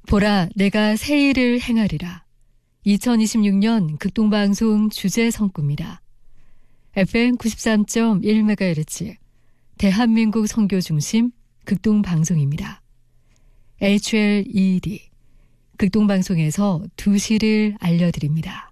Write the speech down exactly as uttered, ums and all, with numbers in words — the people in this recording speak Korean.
보라, 내가 새 일을 행하리라. 이천이십육 년 극동방송 주제 성구입니다. 에프엠 구십삼 점 일 메가헤르츠 대한민국 선교 중심 극동방송입니다. 에이치엘이이디 극동방송에서 두 시를 알려드립니다.